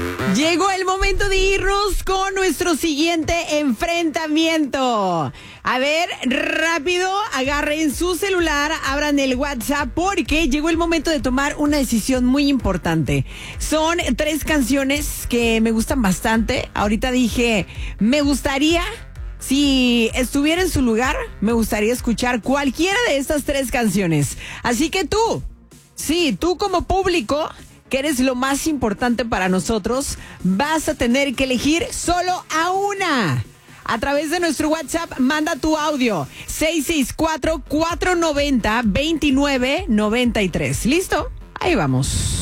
Llegó el momento de irnos con nuestro siguiente enfrentamiento. A ver, rápido, agarren su celular, abran el WhatsApp porque llegó el momento de tomar una decisión muy importante. Son 3 canciones que me gustan bastante. Ahorita dije, me gustaría, si estuviera en su lugar, me gustaría escuchar cualquiera de estas 3 canciones. Así que tú, sí, tú como público, que eres lo más importante para nosotros, vas a tener que elegir solo a una. A través de nuestro WhatsApp, manda tu audio 664-490-2993. ¿Listo? Ahí vamos.